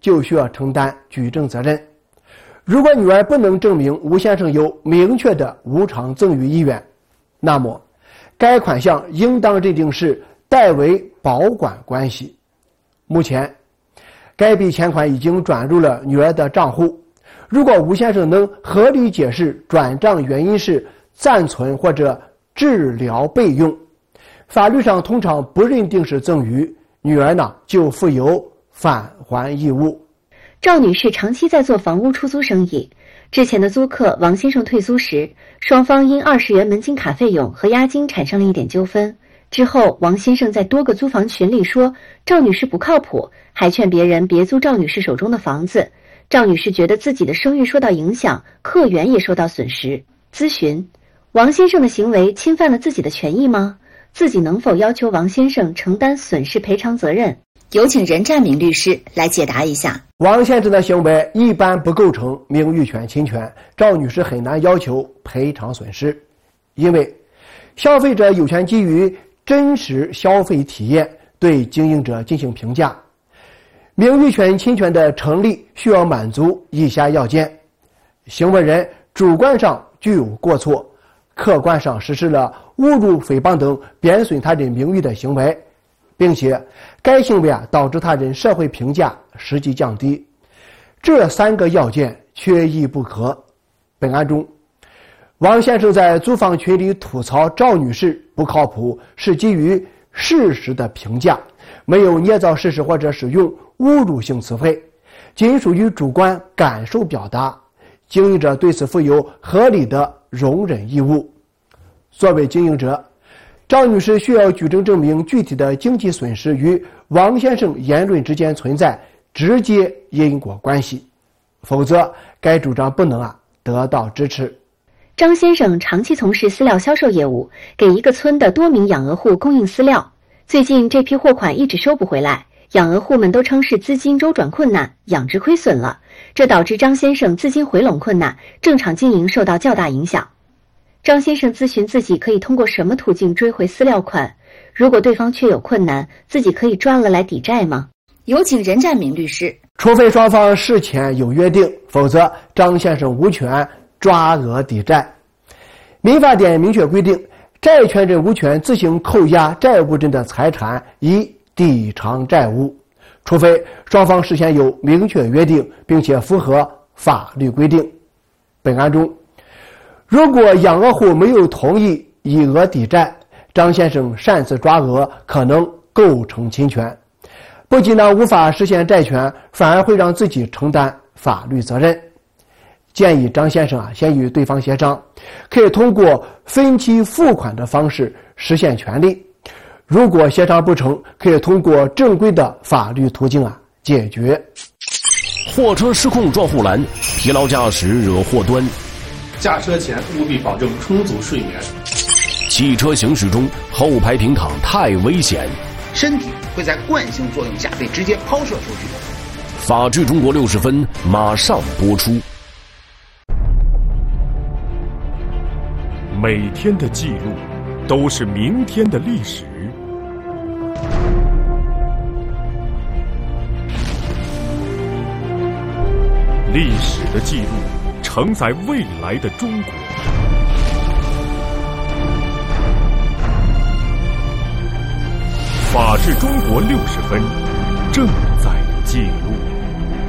就需要承担举证责任。如果女儿不能证明吴先生有明确的无偿赠与意愿，那么该款项应当认定是代为保管关系。目前该笔钱款已经转入了女儿的账户，如果吴先生能合理解释转账原因是暂存或者治疗备用，法律上通常不认定是赠与，女儿呢就负有返还义务。 赵女士长期在做房屋出租生意，之前的租客王先生退租时，双方因20元门禁卡费用和押金产生了一点纠纷。之后，王先生在多个租房群里说赵女士不靠谱，还劝别人别租赵女士手中的房子。赵女士觉得自己的声誉受到影响，客源也受到损失。咨询：王先生的行为侵犯了自己的权益吗？自己能否要求王先生承担损失赔偿责任？有请任占明律师来解答一下。 王先生的行为一般不构成名誉权侵权，赵女士很难要求赔偿损失，因为消费者有权基于真实消费体验对经营者进行评价。名誉权侵权的成立需要满足以下要件：行为人主观上具有过错，客观上实施了侮辱、诽谤等贬损他人名誉的行为，并且该行为导致他人社会评价实际降低。这3个要件缺一不可。本案中，王先生在租房群里吐槽赵女士不靠谱，是基于事实的评价，没有捏造事实或者使用侮辱性词汇，仅属于主观感受表达，经营者对此负有合理的容忍义务。作为经营者，赵女士需要举证证明具体的经济损失与王先生言论之间存在直接因果关系，否则该主张不能得到支持。 张先生长期从事饲料销售业务，给一个村的多名养鹅户供应饲料。最近这批货款一直收不回来，养鹅户们都称是资金周转困难，养殖亏损了，这导致张先生资金回笼困难，正常经营受到较大影响。张先生咨询自己可以通过什么途径追回饲料款，如果对方确有困难，自己可以赚了来抵债吗？有请任占明律师。 除非双方事前有约定，否则张先生无权抓额抵债。民法典明确规定，债权人无权自行扣押债务人的财产以抵偿债务，除非双方事先有明确约定，并且符合法律规定。本案中，如果养鹅户没有同意以额抵债，张先生擅自抓额可能构成侵权，不仅无法实现债权，反而会让自己承担法律责任。建议张先生先与对方协商，可以通过分期付款的方式实现权利。如果协商不成，可以通过正规的法律途径解决。 货车失控撞护栏，疲劳驾驶惹祸端。 驾车前务必保证充足睡眠。 汽车行驶中后排平躺太危险， 身体会在惯性作用下被直接抛射出去。 法治中国60分马上播出。 每天的记录都是明天的历史。历史的记录承载未来的中国。法治中国60分正在进行。